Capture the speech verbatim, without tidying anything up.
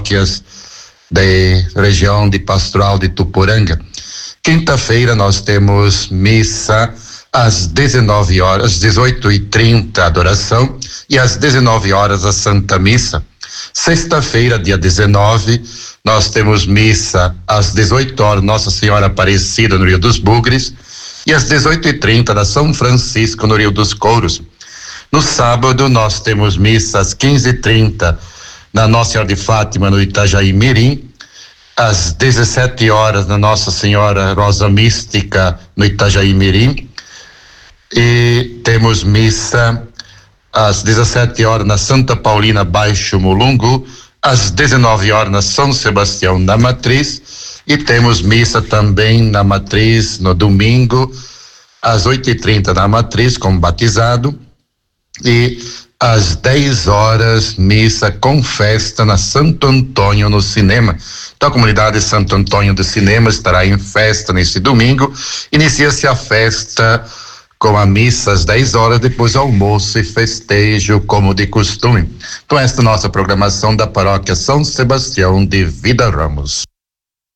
paróquias da região de Pastoral de Tuporanga. Quinta-feira nós temos missa às dezenove horas, às dezoito e trinta, adoração, e às dezenove horas a Santa Missa. Sexta-feira, dia dezenove, nós temos missa às dezoito horas, Nossa Senhora Aparecida no Rio dos Bugres, e às dezoito e trinta da São Francisco no Rio dos Couros. No sábado nós temos missa às quinze e trinta na Nossa Senhora de Fátima no Itajaí Mirim, às dezessete horas na Nossa Senhora Rosa Mística no Itajaí Mirim, e temos missa às dezessete horas na Santa Paulina Baixo Mulungu, às dezenove horas na São Sebastião da Matriz, e temos missa também na Matriz no domingo às oito e trinta na Matriz como batizado, e às dez horas missa com festa na Santo Antônio no Cinema. Então a comunidade Santo Antônio do Cinema estará em festa nesse domingo. Inicia-se a festa com a missa às dez horas, depois almoço e festejo como de costume. Então esta é a nossa programação da Paróquia São Sebastião de Vida Ramos.